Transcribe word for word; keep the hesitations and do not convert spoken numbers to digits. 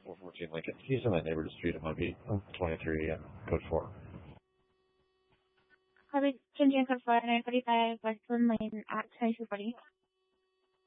four fourteen Lincoln. He's in that neighborhood street. It might be twenty-three and code four. Copy, changing code four, nine forty-five Westland Lane at twenty-two forty.